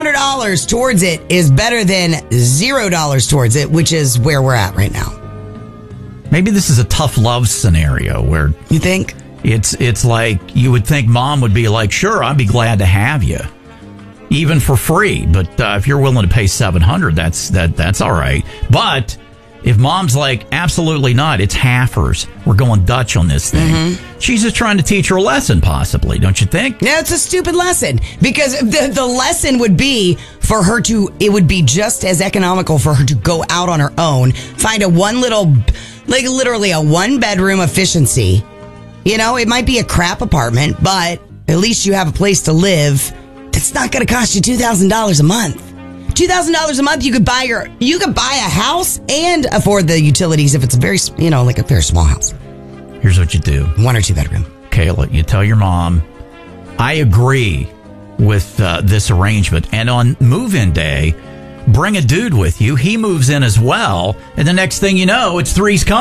$100 towards it is better than $0 towards it, which is where we're at right now. Maybe this is a tough love scenario where you think it's like you would think mom would be like, sure, I'd be glad to have you, even for free. But if you're willing to pay $700, that's all right. But if mom's like, absolutely not, it's halfers. We're going Dutch on this thing. She's just trying to teach her a lesson, possibly, don't you think? Yeah, it's a stupid lesson because the lesson would be for her to, it would be just as economical for her to go out on her own, find literally a one bedroom efficiency. You know, it might be a crap apartment, but at least you have a place to live that's not going to cost you $2,000 a month. $2,000 a month, you could buy a house and afford the utilities if it's a very small house. Here's what you do. 1 or 2 bedroom. Kayla, you tell your mom, I agree with this arrangement. And on move-in day, bring a dude with you. He moves in as well. And the next thing you know, it's three's company.